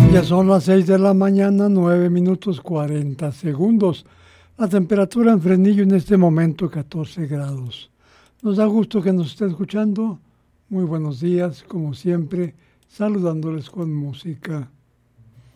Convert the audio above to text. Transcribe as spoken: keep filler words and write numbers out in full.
Ya son las seis de la mañana, nueve minutos cuarenta segundos. La temperatura en Fresnillo en este momento catorce grados. Nos da gusto que nos esté escuchando. Muy buenos días, como siempre, saludándoles con música